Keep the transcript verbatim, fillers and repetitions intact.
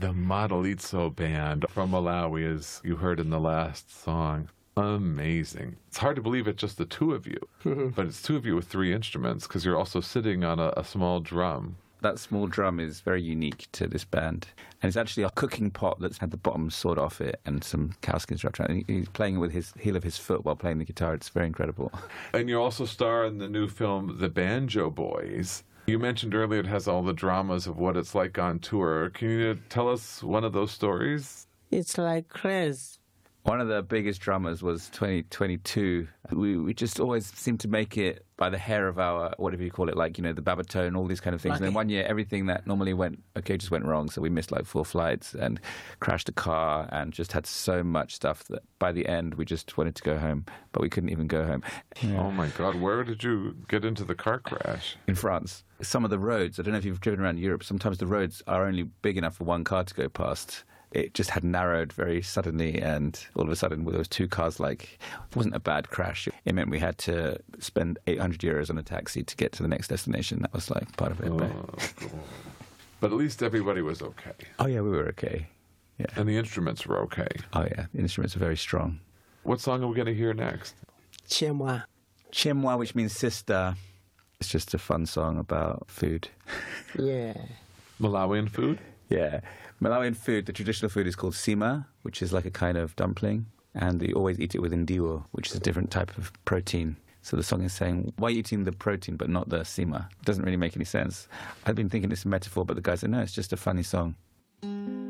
The Modalitso Band from Malawi, as you heard in the last song. Amazing. It's hard to believe it's just the two of you, but it's two of you with three instruments because you're also sitting on a, a small drum. That small drum is very unique to this band. And it's actually a cooking pot that's had the bottom sawed off it and some cowskins wrapped around it. He's playing it with his heel of his foot while playing the guitar. It's very incredible. And you also star in the new film, The Banjo Boys. You mentioned earlier it has all the dramas of what it's like on tour. Can you tell us one of those stories? It's like crazy. One of the biggest dramas was twenty twenty-two. We we just always seemed to make it by the hair of our, whatever you call it, like, you know, the baritone, all these kind of things. Okay. And then one year, everything that normally went okay just went wrong. So we missed like four flights and crashed a car and just had so much stuff that by the end we just wanted to go home, but we couldn't even go home. Yeah. Oh my God, where did you get into the car crash? In France. Some of the roads, I don't know if you've driven around Europe, sometimes the roads are only big enough for one car to go past. It just had narrowed very suddenly, and all of a sudden, with those two cars, like, it wasn't a bad crash. It meant we had to spend eight hundred euros on a taxi to get to the next destination. That was, like, part of it. Oh, but... God. But at least everybody was okay. Oh, yeah, we were okay. Yeah. And the instruments were okay. Oh, yeah, the instruments are very strong. What song are we going to hear next? Chemwa. Chemwa, which means sister. It's just a fun song about food. Yeah. Malawian food? Yeah. Malawian food, the traditional food is called sima, which is like a kind of dumpling. And you always eat it with ndiwo, which is a different type of protein. So the song is saying, why are you eating the protein but not the sima? It doesn't really make any sense. I've been thinking it's a metaphor, but the guy said, no, it's just a funny song.